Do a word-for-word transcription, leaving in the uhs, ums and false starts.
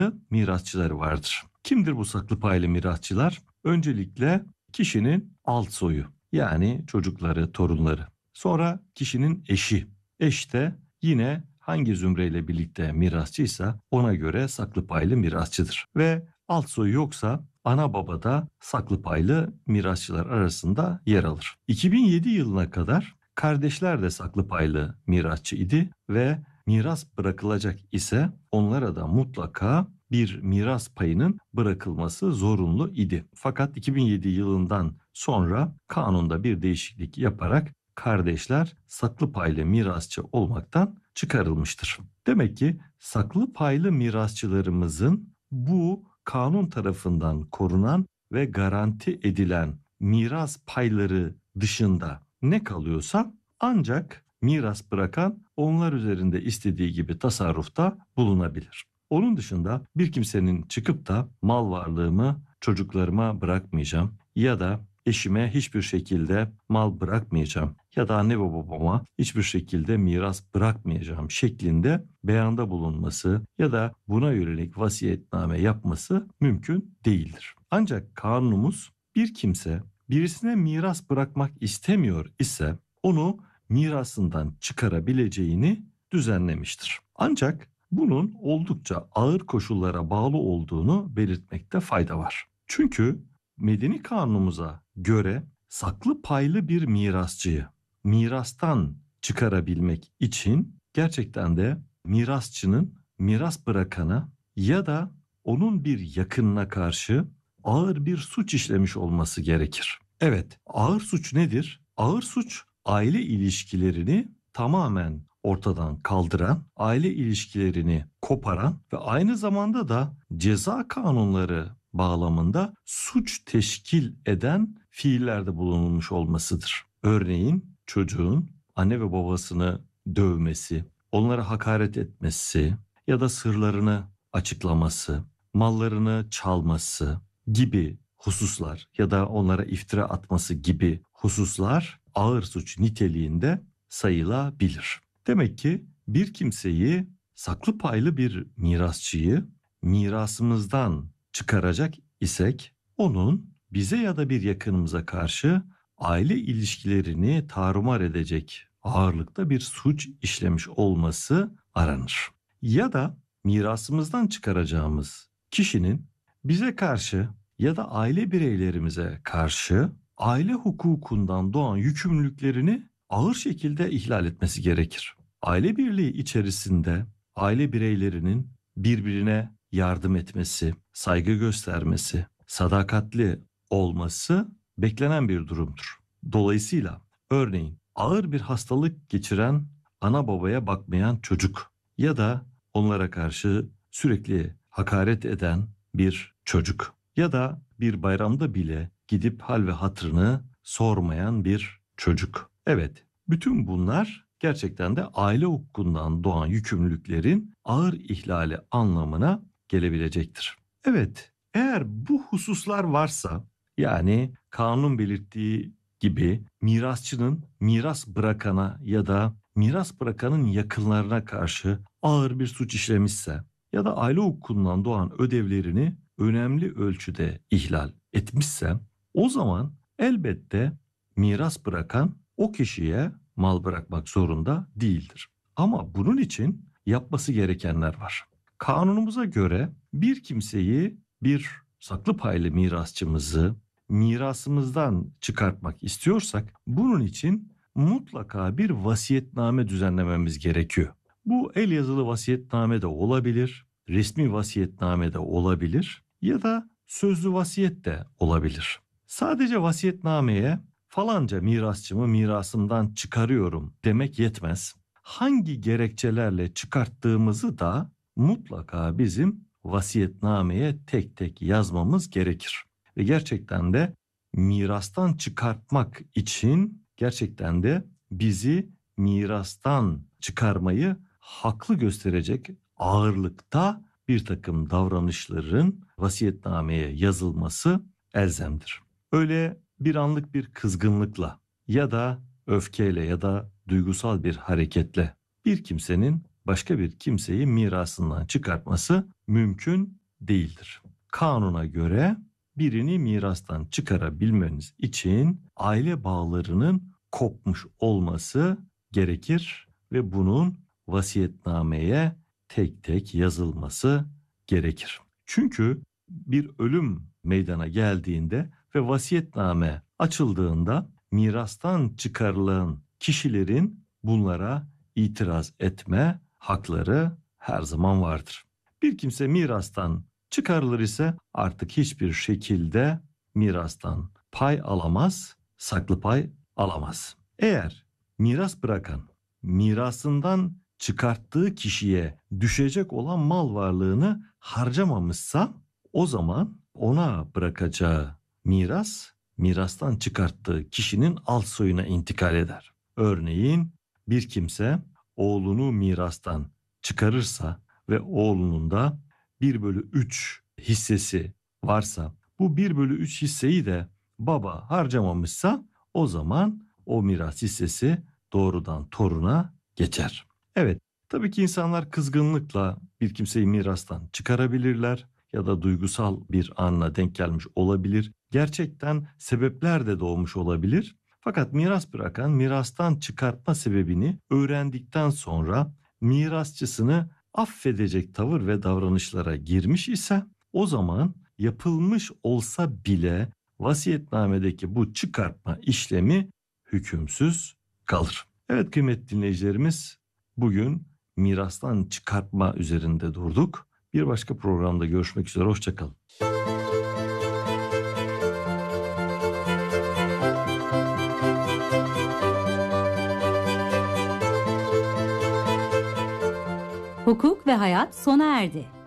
mirasçıları vardır. Kimdir bu saklı paylı mirasçılar? Öncelikle kişinin alt soyu, yani çocukları, torunları. Sonra kişinin eşi. Eş de yine hangi zümreyle birlikte mirasçıysa ona göre saklı paylı mirasçıdır. Ve alt soyu yoksa ana baba da saklı paylı mirasçılar arasında yer alır. iki bin yedi yılına kadar kardeşler de saklı paylı mirasçı idi ve miras bırakılacak ise onlara da mutlaka bir miras payının bırakılması zorunlu idi. Fakat iki bin yedi yılından sonra kanunda bir değişiklik yaparak kardeşler saklı paylı mirasçı olmaktan çıkarılmıştır. Demek ki saklı paylı mirasçılarımızın bu kanun tarafından korunan ve garanti edilen miras payları dışında ne kalıyorsa ancak miras bırakan onlar üzerinde istediği gibi tasarrufta bulunabilir. Onun dışında bir kimsenin çıkıp da mal varlığımı çocuklarıma bırakmayacağım ya da eşime hiçbir şekilde mal bırakmayacağım ya da anne ve babama hiçbir şekilde miras bırakmayacağım şeklinde beyanda bulunması ya da buna yönelik vasiyetname yapması mümkün değildir. Ancak kanunumuz bir kimse birisine miras bırakmak istemiyor ise onu mirasından çıkarabileceğini düzenlemiştir. Ancak bunun oldukça ağır koşullara bağlı olduğunu belirtmekte fayda var. Çünkü medeni kanunumuza göre saklı paylı bir mirasçıyı mirastan çıkarabilmek için gerçekten de mirasçının miras bırakana ya da onun bir yakınına karşı ağır bir suç işlemiş olması gerekir. Evet, ağır suç nedir? Ağır suç aile ilişkilerini tamamen ortadan kaldıran, aile ilişkilerini koparan ve aynı zamanda da ceza kanunları bağlamında suç teşkil eden fiillerde bulunulmuş olmasıdır. Örneğin çocuğun anne ve babasını dövmesi, onlara hakaret etmesi ya da sırlarını açıklaması, mallarını çalması gibi hususlar ya da onlara iftira atması gibi hususlar ağır suç niteliğinde sayılabilir. Demek ki bir kimseyi saklı paylı bir mirasçıyı mirasımızdan çıkaracak isek onun bize ya da bir yakınımıza karşı aile ilişkilerini tarumar edecek ağırlıkta bir suç işlemiş olması aranır. Ya da mirasımızdan çıkaracağımız kişinin bize karşı ya da aile bireylerimize karşı aile hukukundan doğan yükümlülüklerini ağır şekilde ihlal etmesi gerekir. Aile birliği içerisinde aile bireylerinin birbirine yardım etmesi, saygı göstermesi, sadakatli olması beklenen bir durumdur. Dolayısıyla örneğin ağır bir hastalık geçiren ana babaya bakmayan çocuk ya da onlara karşı sürekli hakaret eden bir çocuk ya da bir bayramda bile gidip hal ve hatırını sormayan bir çocuk. Evet, bütün bunlar gerçekten de aile hukukundan doğan yükümlülüklerin ağır ihlali anlamına gelebilecektir. Evet, eğer bu hususlar varsa, yani kanun belirttiği gibi mirasçının miras bırakana ya da miras bırakanın yakınlarına karşı ağır bir suç işlemişse ya da aile hukukundan doğan ödevlerini önemli ölçüde ihlal etmişse, o zaman elbette miras bırakan o kişiye mal bırakmak zorunda değildir. Ama bunun için yapması gerekenler var. Kanunumuza göre bir kimseyi, bir saklı paylı mirasçımızı mirasımızdan çıkartmak istiyorsak bunun için mutlaka bir vasiyetname düzenlememiz gerekiyor. Bu el yazılı vasiyetname de olabilir, resmi vasiyetname de olabilir ya da sözlü vasiyet de olabilir. Sadece vasiyetnameye falanca mirasçımı mirasımdan çıkarıyorum demek yetmez. Hangi gerekçelerle çıkarttığımızı da mutlaka bizim vasiyetnameye tek tek yazmamız gerekir. Ve gerçekten de mirastan çıkartmak için gerçekten de bizi mirastan çıkarmayı haklı gösterecek ağırlıkta bir takım davranışların vasiyetnameye yazılması elzemdir. Öyle bir anlık bir kızgınlıkla ya da öfkeyle ya da duygusal bir hareketle bir kimsenin başka bir kimseyi mirasından çıkartması mümkün değildir. Kanuna göre birini mirastan çıkarabilmeniz için aile bağlarının kopmuş olması gerekir ve bunun vasiyetnameye tek tek yazılması gerekir. Çünkü bir ölüm meydana geldiğinde ve vasiyetname açıldığında mirastan çıkarılan kişilerin bunlara itiraz etme hakları her zaman vardır. Bir kimse mirastan çıkarılır ise artık hiçbir şekilde mirastan pay alamaz, saklı pay alamaz. Eğer miras bırakan mirasından çıkarttığı kişiye düşecek olan mal varlığını harcamamışsa o zaman ona bırakacağı miras mirastan çıkarttığı kişinin alt soyuna intikal eder. Örneğin bir kimse oğlunu mirastan çıkarırsa ve oğlunun da bir bölü üç hissesi varsa bu bir bölü üç hisseyi de baba harcamamışsa o zaman o miras hissesi doğrudan toruna geçer. Evet, tabii ki insanlar kızgınlıkla bir kimseyi mirastan çıkarabilirler ya da duygusal bir anla denk gelmiş olabilir. Gerçekten sebepler de doğmuş olabilir. Fakat miras bırakan mirastan çıkartma sebebini öğrendikten sonra mirasçısını affedecek tavır ve davranışlara girmiş ise o zaman yapılmış olsa bile vasiyetnamedeki bu çıkartma işlemi hükümsüz kalır. Evet kıymetli dinleyicilerimiz, bugün mirastan çıkartma üzerinde durduk. Bir başka programda görüşmek üzere, hoşça kalın. Hukuk ve Hayat sona erdi.